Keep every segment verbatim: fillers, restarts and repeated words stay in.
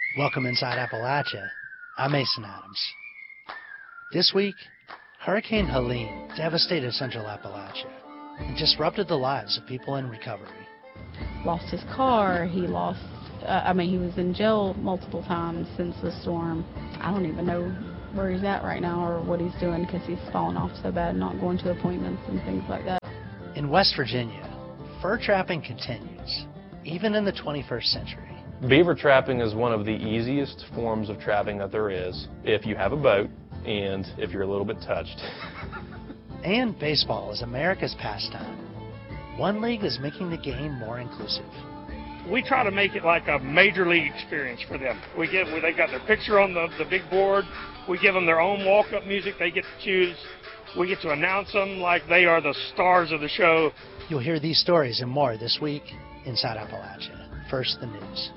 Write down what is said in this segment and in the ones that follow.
Welcome inside Appalachia. I'm Mason Adams. This week, Hurricane Helene devastated central Appalachia and disrupted the lives of people in recovery. Lost his car, he lost, uh, I mean, he was in jail multiple times since the storm. I don't even know where he's at right now or what he's doing because he's fallen off so bad, not going to appointments and things like that. In West Virginia, fur trapping continues, even in the twenty-first century. Beaver trapping is one of the easiest forms of trapping that there is if you have a boat and if you're a little bit touched. And baseball is America's pastime. One league is making the game more inclusive. We try to make it like a major league experience for them. We give, they got their picture on the, the big board. We give them their own walk-up music they get to choose. We get to announce them like they are the stars of the show. You'll hear these stories and more this week inside Appalachia. First, the news.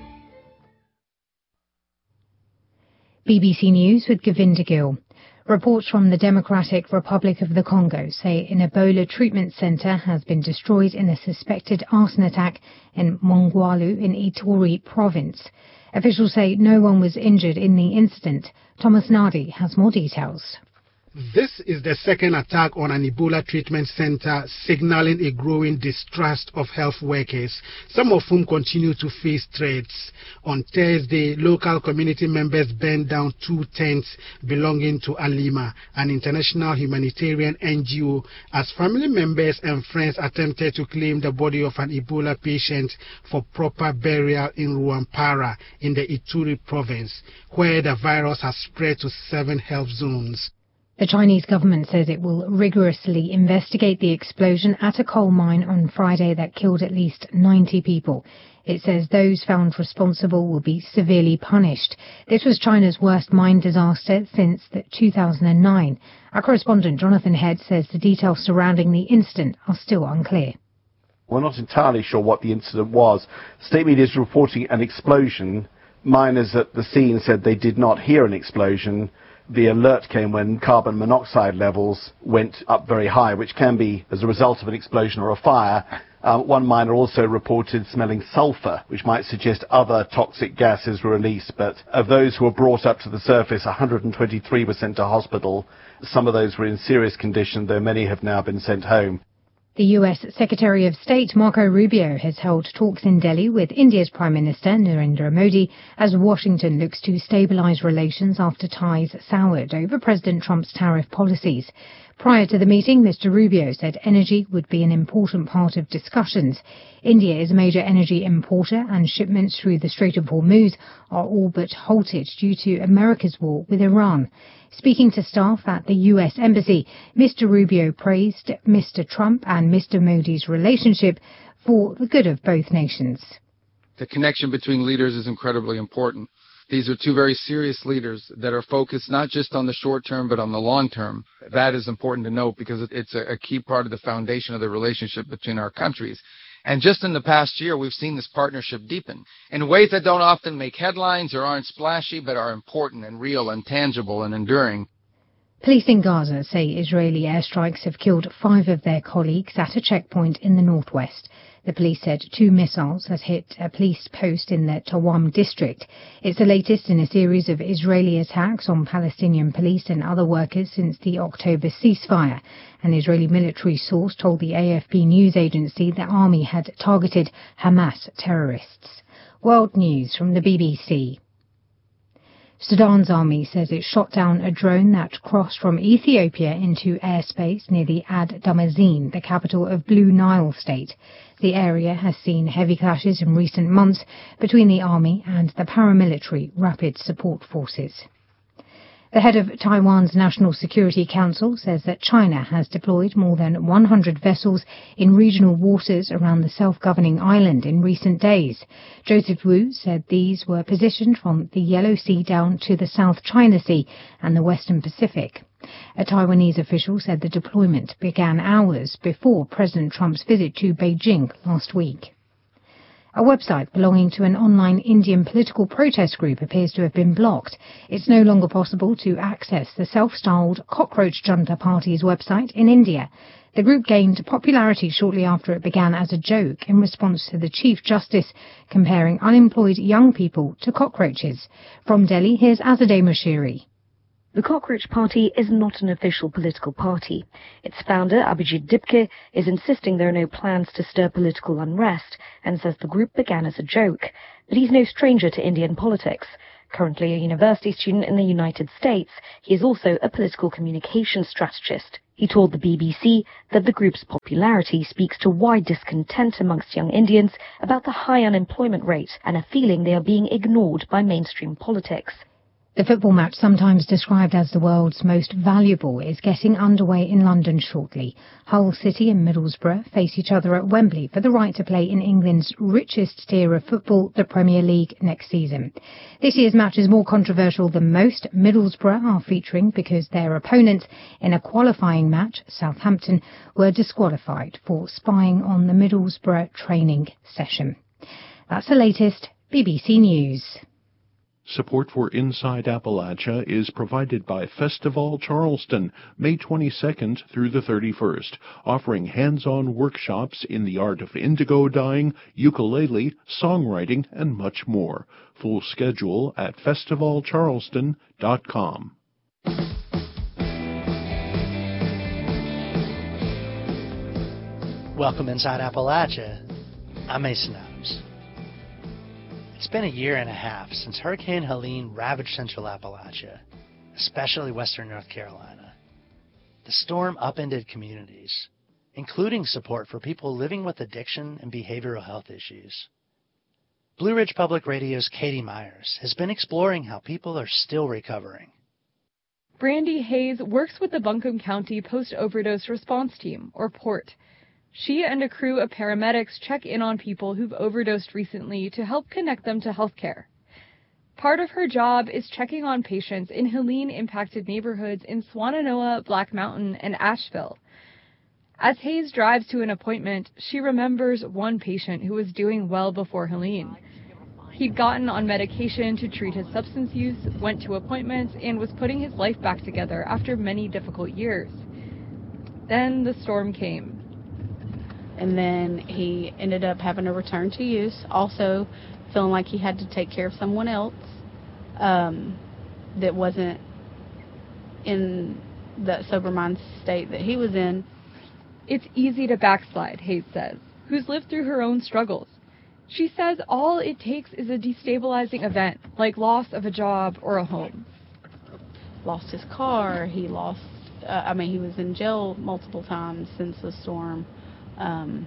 B B C News with Govinda Gill. Reports from the Democratic Republic of the Congo say an Ebola treatment centre has been destroyed in a suspected arson attack in Mongwalu in Ituri province. Officials say no one was injured in the incident. Thomas Nardi has more details. This is the second attack on an Ebola treatment center, signaling a growing distrust of health workers, some of whom continue to face threats. On Thursday, local community members burned down two tents belonging to Alima, an international humanitarian N G O, as family members and friends attempted to claim the body of an Ebola patient for proper burial in Ruampara in the Ituri province, where the virus has spread to seven health zones. The Chinese government says it will rigorously investigate the explosion at a coal mine on Friday that killed at least ninety people. It says those found responsible will be severely punished. This was China's worst mine disaster since two thousand nine. Our correspondent Jonathan Head says the details surrounding the incident are still unclear. We're not entirely sure what the incident was. State media is reporting an explosion. Miners at the scene said they did not hear an explosion. The alert came when carbon monoxide levels went up very high, which can be as a result of an explosion or a fire. Um, one miner also reported smelling sulfur, which might suggest other toxic gases were released. But of those who were brought up to the surface, one hundred twenty-three were sent to hospital. Some of those were in serious condition, though many have now been sent home. The U S Secretary of State Marco Rubio has held talks in Delhi with India's Prime Minister Narendra Modi as Washington looks to stabilize relations after ties soured over President Trump's tariff policies. Prior to the meeting, Mister Rubio said energy would be an important part of discussions. India is a major energy importer and shipments through the Strait of Hormuz are all but halted due to America's war with Iran. Speaking to staff at the U S Embassy, Mister Rubio praised Mister Trump and Mister Modi's relationship for the good of both nations. The connection between leaders is incredibly important. These are two very serious leaders that are focused not just on the short term, but on the long term. That is important to note because it's a key part of the foundation of the relationship between our countries. And just in the past year, we've seen this partnership deepen in ways that don't often make headlines or aren't splashy, but are important and real and tangible and enduring. Police in Gaza say Israeli airstrikes have killed five of their colleagues at a checkpoint in the northwest. The police said two missiles had hit a police post in the Tawam district. It's the latest in a series of Israeli attacks on Palestinian police and other workers since the October ceasefire. An Israeli military source told the A F P news agency the army had targeted Hamas terrorists. World News from the B B C. Sudan's army says it shot down a drone that crossed from Ethiopia into airspace near the Ad Damazin, the capital of Blue Nile state. The area has seen heavy clashes in recent months between the army and the paramilitary Rapid Support Forces. The head of Taiwan's National Security Council says that China has deployed more than one hundred vessels in regional waters around the self-governing island in recent days. Joseph Wu said these were positioned from the Yellow Sea down to the South China Sea and the Western Pacific. A Taiwanese official said the deployment began hours before President Trump's visit to Beijing last week. A website belonging to an online Indian political protest group appears to have been blocked. It's no longer possible to access the self-styled Cockroach Junta Party's website in India. The group gained popularity shortly after it began as a joke in response to the Chief Justice comparing unemployed young people to cockroaches. From Delhi, here's Azadeh Moshiri. The Cockroach Party is not an official political party. Its founder, Abhijit Dipke, is insisting there are no plans to stir political unrest and says the group began as a joke. But he's no stranger to Indian politics. Currently a university student in the United States, he is also a political communications strategist. He told the B B C that the group's popularity speaks to wide discontent amongst young Indians about the high unemployment rate and a feeling they are being ignored by mainstream politics. The football match, sometimes described as the world's most valuable, is getting underway in London shortly. Hull City and Middlesbrough face each other at Wembley for the right to play in England's richest tier of football, the Premier League, next season. This year's match is more controversial than most. Middlesbrough are featuring because their opponents in a qualifying match, Southampton, were disqualified for spying on the Middlesbrough training session. That's the latest. B B C News. Support for Inside Appalachia is provided by Festival Charleston, May twenty-second through the thirty-first, offering hands-on workshops in the art of indigo dyeing, ukulele, songwriting, and much more. Full schedule at festival charleston dot com. Welcome inside Appalachia. I'm Mason Adams. It's been a year and a half since Hurricane Helene ravaged central Appalachia, especially western North Carolina. The storm upended communities, including support for people living with addiction and behavioral health issues. Blue Ridge Public Radio's Katie Myers has been exploring how people are still recovering. Brandy Hayes works with the Buncombe County Post-Overdose Response Team, or PORT. She and a crew of paramedics check in on people who've overdosed recently to help connect them to health care. Part of her job is checking on patients in Helene-impacted neighborhoods in Swannanoa, Black Mountain, and Asheville. As Hayes drives to an appointment, she remembers one patient who was doing well before Helene. He'd gotten on medication to treat his substance use, went to appointments, and was putting his life back together after many difficult years. Then the storm came. And then he ended up having to return to use, also feeling like he had to take care of someone else um, that wasn't in the sober mind state that he was in. It's easy to backslide, Hayes says, who's lived through her own struggles. She says all it takes is a destabilizing event, like loss of a job or a home. Lost his car, he lost, uh, I mean, he was in jail multiple times since the storm. Um,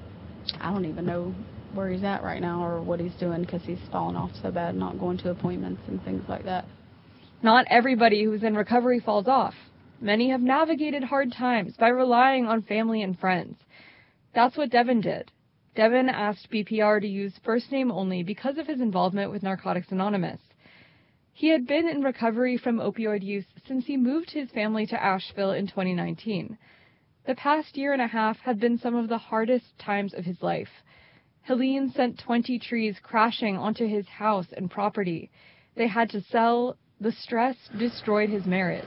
I don't even know where he's at right now or what he's doing because he's fallen off so bad, not going to appointments and things like that. Not everybody who's in recovery falls off. Many have navigated hard times by relying on family and friends. That's what Devin did. Devin asked B P R to use first name only because of his involvement with Narcotics Anonymous. He had been in recovery from opioid use since he moved his family to Asheville in twenty nineteen. The past year and a half had been some of the hardest times of his life. Helene sent twenty trees crashing onto his house and property. They had to sell. The stress destroyed his marriage.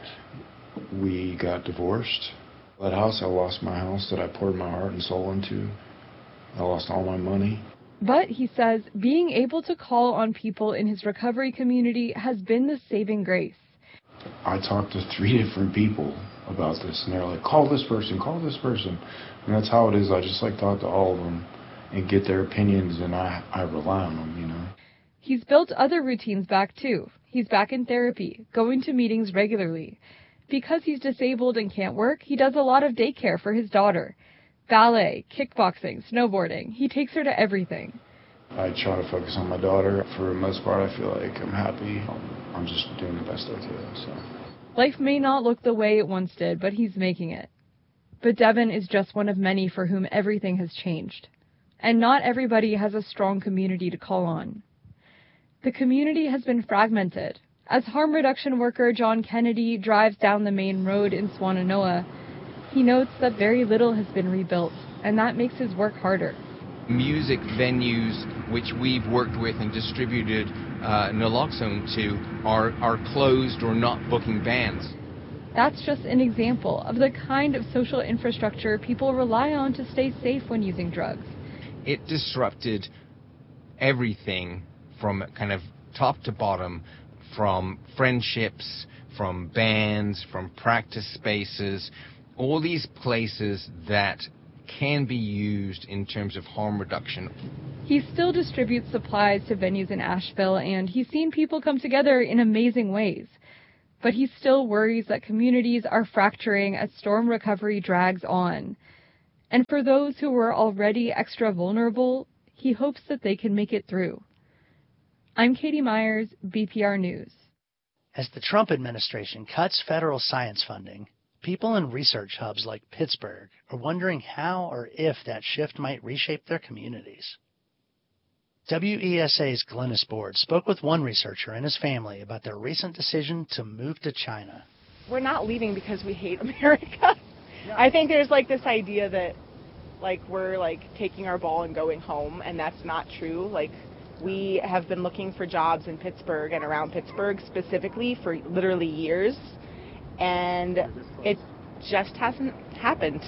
We got divorced. That house, I lost my house that I poured my heart and soul into. I lost all my money. But, he says, being able to call on people in his recovery community has been the saving grace. I talked to three different people about this, and they're like, call this person, call this person. And that's how it is. I just like talk to all of them and get their opinions, and I, I rely on them, you know. He's built other routines back, too. He's back in therapy, going to meetings regularly. Because he's disabled and can't work, he does a lot of daycare for his daughter. Ballet, kickboxing, snowboarding. He takes her to everything. I try to focus on my daughter. For the most part, I feel like I'm happy. I'm just doing the best I can, so. Life may not look the way it once did, but he's making it. But Devin is just one of many for whom everything has changed. And not everybody has a strong community to call on. The community has been fragmented. As harm reduction worker John Kennedy drives down the main road in Swannanoa, he notes that very little has been rebuilt, and that makes his work harder. Music venues which we've worked with and distributed uh, naloxone to are, are closed or not booking bands. That's just an example of the kind of social infrastructure people rely on to stay safe when using drugs. It disrupted everything from kind of top to bottom, from friendships, from bands, from practice spaces, all these places that can be used in terms of harm reduction. He still distributes supplies to venues in Asheville, and he's seen people come together in amazing ways. But he still worries that communities are fracturing as storm recovery drags on. And for those who were already extra vulnerable, he hopes that they can make it through. I'm Katie Myers, B P R News. As the Trump administration cuts federal science funding, people in research hubs like Pittsburgh are wondering how or if that shift might reshape their communities. W E S A's Glynis Board spoke with one researcher and his family about their recent decision to move to China. We're not leaving because we hate America. I think there's like this idea that like we're like taking our ball and going home, and that's not true. Like we have been looking for jobs in Pittsburgh and around Pittsburgh specifically for literally years, and it just hasn't happened.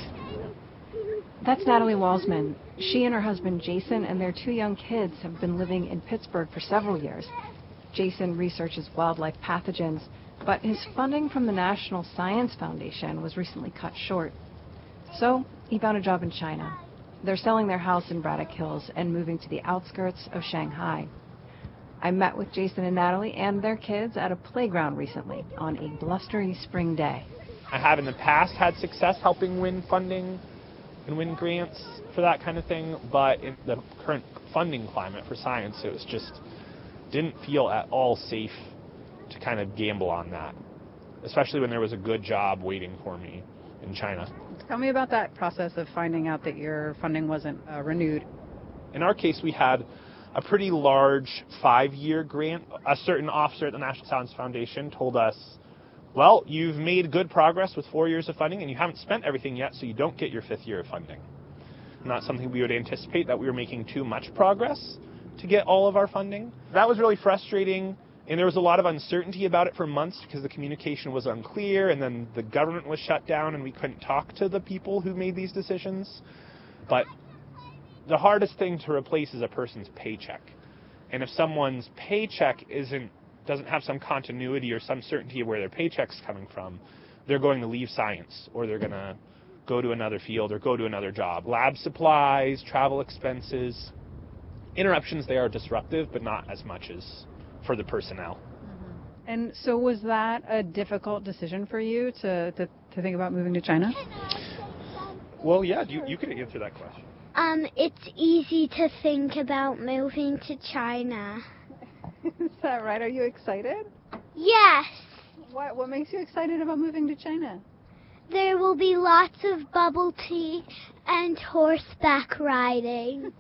That's Natalie Walsman. She and her husband Jason and their two young kids have been living in Pittsburgh for several years. Jason researches wildlife pathogens, but his funding from the National Science Foundation was recently cut short. So he found a job in China. They're selling their house in Braddock Hills and moving to the outskirts of Shanghai. I met with Jason and Natalie and their kids at a playground recently on a blustery spring day. I have in the past had success helping win funding and win grants for that kind of thing, but in the current funding climate for science, it was just didn't feel at all safe to kind of gamble on that, especially when there was a good job waiting for me in China. Tell me about that process of finding out that your funding wasn't uh, renewed. In our case, we had a pretty large five-year grant. A certain officer at the National Science Foundation told us, well, you've made good progress with four years of funding and you haven't spent everything yet, so you don't get your fifth year of funding. Not something we would anticipate, that we were making too much progress to get all of our funding. That was really frustrating, and there was a lot of uncertainty about it for months because the communication was unclear, and then the government was shut down and we couldn't talk to the people who made these decisions. But the hardest thing to replace is a person's paycheck. And if someone's paycheck isn't doesn't have some continuity or some certainty of where their paycheck's coming from, they're going to leave science, or they're going to go to another field or go to another job. Lab supplies, travel expenses, interruptions, they are disruptive, but not as much as for the personnel. Mm-hmm. And so was that a difficult decision for you to, to, to think about moving to China? Well, yeah, you, you could answer that question. Um, it's easy to think about moving to China. Is that right? Are you excited? Yes. What, what makes you excited about moving to China? There will be lots of bubble tea and horseback riding.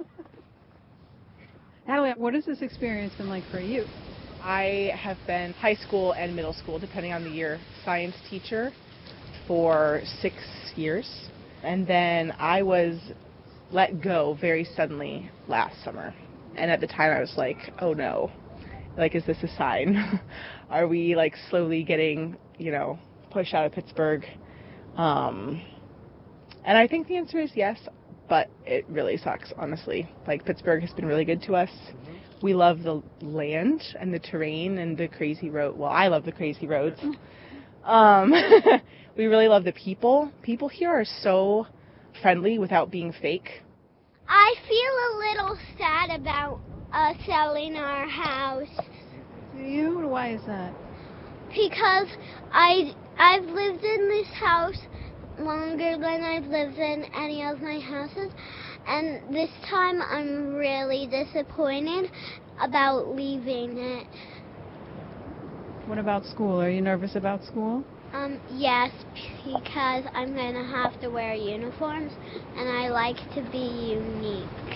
Natalie, what has this experience been like for you? I have been high school and middle school, depending on the year, science teacher for six years. And then I was let go very suddenly last summer. And at the time I was like, oh no, like, is this a sign? Are we like slowly getting, you know, pushed out of Pittsburgh? Um, and I think the answer is yes, but it really sucks, honestly. Like, Pittsburgh has been really good to us. Mm-hmm. We love the land and the terrain and the crazy road. Well, I love the crazy roads. Um, we really love the people. People here are so friendly without being fake. I feel a little sad about uh, selling our house. Do you? Why is that? Because I, I've lived in this house longer than I've lived in any of my houses, and this time I'm really disappointed about leaving it. What about school? Are you nervous about school? Um, yes, because I'm going to have to wear uniforms, and I like to be unique.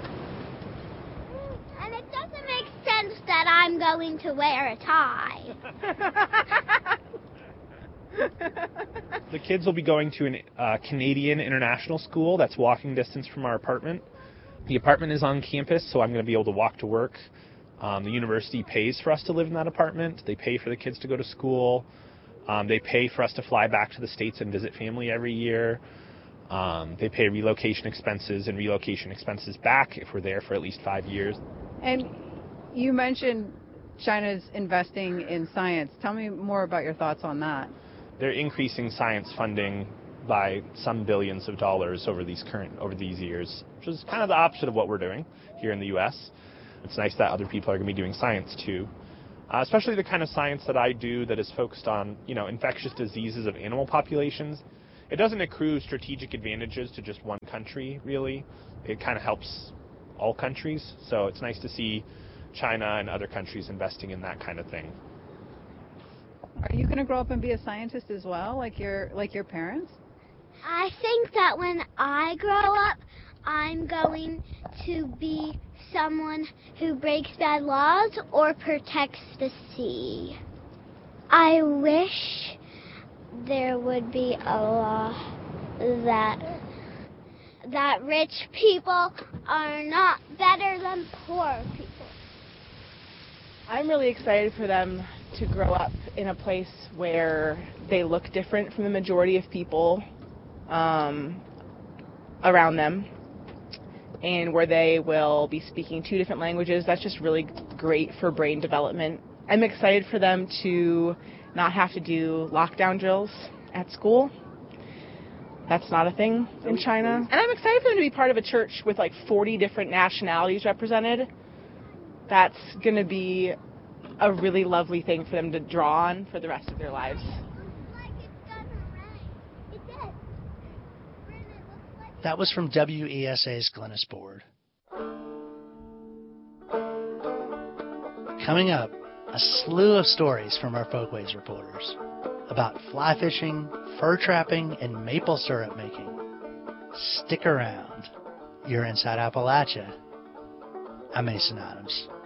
And it doesn't make sense that I'm going to wear a tie. The kids will be going to a uh, Canadian international school that's walking distance from our apartment. The apartment is on campus, so I'm going to be able to walk to work. Um, the university pays for us to live in that apartment. They pay for the kids to go to school. Um, they pay for us to fly back to the States and visit family every year. Um, they pay relocation expenses and relocation expenses back if we're there for at least five years. And you mentioned China's investing in science. Tell me more about your thoughts on that. They're increasing science funding by some billions of dollars over these current over these years, which is kind of the opposite of what we're doing here in the U S. It's nice that other people are going to be doing science too, uh, especially the kind of science that I do that is focused on, you know, infectious diseases of animal populations. It doesn't accrue strategic advantages to just one country, really. It kind of helps all countries, so it's nice to see China and other countries investing in that kind of thing. Are you going to grow up and be a scientist as well, like your like your parents? I think that when I grow up, I'm going to be someone who breaks bad laws or protects the sea. I wish there would be a law that that rich people are not better than poor people. I'm really excited for them to grow up in a place where they look different from the majority of people um, around them, and where they will be speaking two different languages. That's just really great for brain development. I'm excited for them to not have to do lockdown drills at school. That's not a thing in China. And I'm excited for them to be part of a church with like forty different nationalities represented. That's going to be a really lovely thing for them to draw on for the rest of their lives. That was from W E S A's Glennis Board. Coming up, a slew of stories from our Folkways reporters about fly fishing, fur trapping, and maple syrup making. Stick around. You're Inside Appalachia. I'm Mason Adams.